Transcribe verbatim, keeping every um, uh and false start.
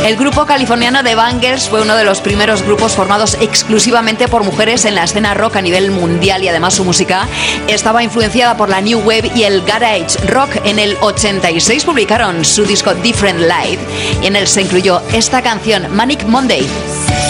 El grupo californiano The Bangles fue uno de los primeros grupos formados exclusivamente por mujeres en la escena rock a nivel mundial y además su música estaba influenciada por la New Wave y el Garage Rock. En el ochenta y seis publicaron su disco Different Life y en él se incluyó esta canción, Manic Monday.